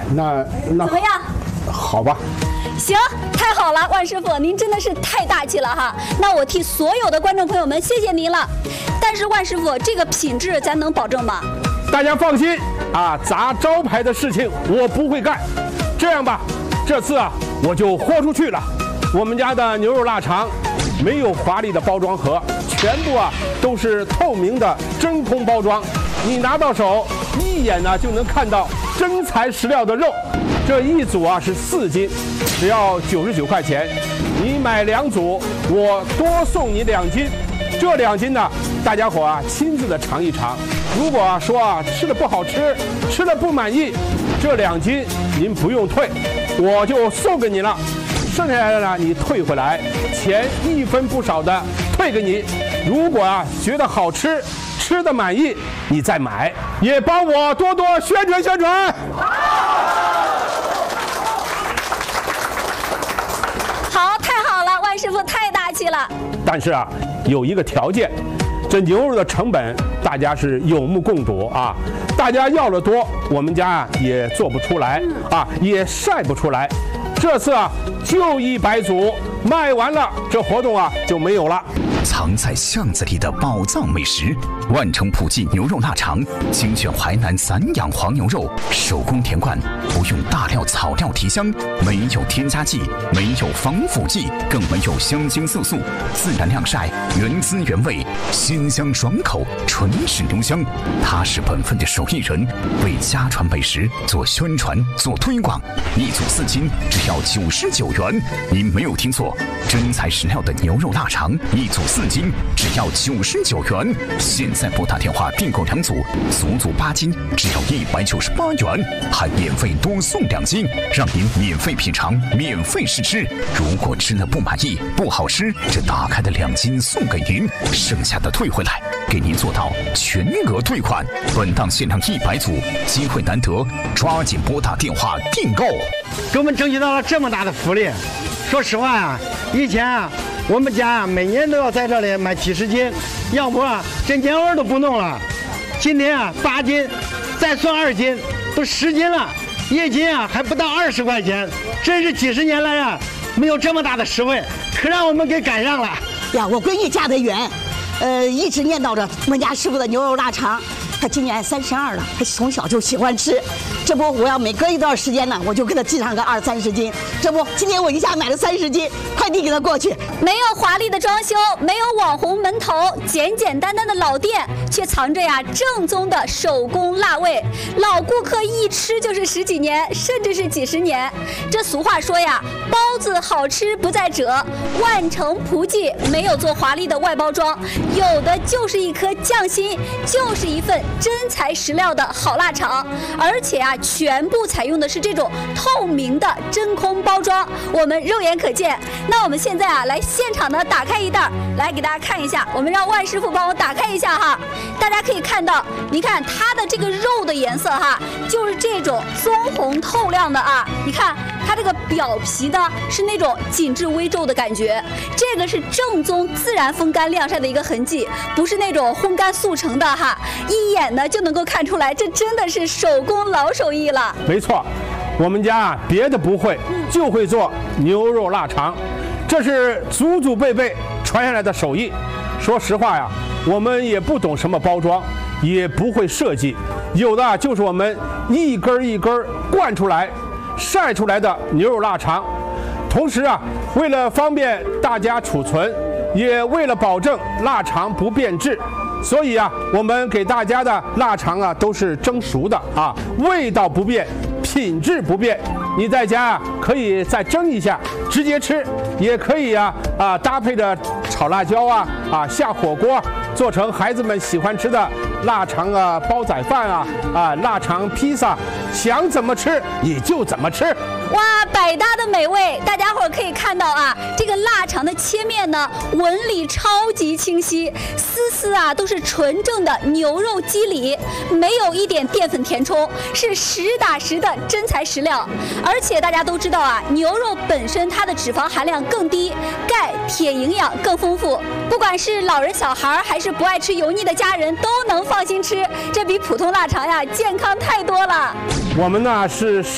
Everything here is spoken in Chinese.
那怎么样？ 好吧。 行，太好了，万师傅，您真的是太大气了哈。那我替所有的观众朋友们谢谢您了。但是万师傅，这个品质咱能保证吗？ 大家放心啊，砸招牌的事情我不会干。这样吧，这次啊我就豁出去了。我们家的牛肉腊肠没有华丽的包装盒，全部啊都是透明的真空包装，你拿到手一眼呢就能看到真材实料的肉。这一组啊是4斤，只要99块钱。你买2组，我多送你2斤。这2斤呢，大家伙啊亲自的尝一尝。如果说啊吃的不好吃，吃的不满意，这2斤您不用退，我就送给你了。剩下来的呢，你退回来，钱1分不少的退给你。如果啊觉得好吃，吃的满意，你再买，也帮我多多宣传宣传。 好，太好了，万师傅太大气了。 但是啊，有一个条件，这牛肉的成本大家是有目共睹啊。大家要的多，我们家啊也做不出来啊，也晒不出来。这次啊就100组，卖完了，这活动啊就没有了。 藏在巷子里的宝藏美食，万城普记牛肉腊肠，精选淮南散养黄牛肉，手工填灌，不用大料草料提香，没有添加剂，没有防腐剂，更没有香精色素，自然晾晒，原汁原味，鲜香爽口，纯是牛香。他是本分的手艺人，为家传美食做宣传做推广。1组4斤，只要99元。您没有听错，真材实料的牛肉腊肠，1组4斤，只要99元。现在拨打电话订购2组，足足8斤，只要198元，还免费多送2斤，让您免费品尝，免费试吃。如果吃了不满意、不好吃，这打开的2斤送给您，剩下的退回来，给您做到全额退款。本档限量100组，机会难得，抓紧拨打电话订购。 给我们争取到了这么大的福利。说实话啊，以前啊，我们家啊每年都要在这里买几十斤，要不啊这年味都不弄了。今天啊8斤，再算2斤，都10斤了，1斤啊还不到20块钱，真是几十年来啊没有这么大的实惠，可让我们给赶上了呀！我闺女嫁得远，一直念叨着我们家师傅的牛肉腊肠。她今年32了，她从小就喜欢吃。这不，我要每隔一段时间呢，我就给她寄上个20、30斤。这不，今天我一下买了30斤，快递给她过去。 没有华丽的装修，没有网红门头，简简单单的老店，却藏着呀正宗的手工辣味。老顾客一吃就是10几年，甚至是几十年。这俗话说呀，包子好吃不在褶。万城普记没有做华丽的外包装，有的就是一颗匠心，就是一份真材实料的好腊肠，而且啊，全部采用的是这种透明的真空包装，我们肉眼可见。那我们现在啊，来现场的打开一袋，来给大家看一下。我们让万师傅帮我打开一下哈，大家可以看到，你看它的这个肉的颜色哈，就是这种棕红透亮的啊。你看它这个表皮呢，是那种紧致微皱的感觉，这个是正宗自然风干晾晒的一个痕迹，不是那种烘干速成的哈。一眼呢就能够看出来，这真的是手工老手艺了。 没错，我们家啊别的不会，就会做牛肉腊肠，这是祖祖辈辈传下来的手艺。说实话呀，我们也不懂什么包装，也不会设计，有的就是我们一根一根灌出来、晒出来的牛肉腊肠。同时啊，为了方便大家储存，也为了保证腊肠不变质，所以啊，我们给大家的腊肠啊都是蒸熟的啊，味道不变，品质不变。你在家啊可以再蒸一下，直接吃，也可以搭配着炒辣椒下火锅，做成孩子们喜欢吃的腊肠煲仔饭腊肠披萨，想怎么吃你就怎么吃。 哇，百搭的美味！大家伙儿可以看到啊，这个腊肠的切面呢，纹理超级清晰，丝丝啊都是纯正的牛肉肌理，没有一点淀粉填充，是实打实的真材实料。而且大家都知道啊，牛肉本身它的脂肪含量更低，钙、铁营养更丰富，不管是老人小孩还是不爱吃油腻的家人，都能放心吃。这比普通腊肠呀健康太多了。 我们呢是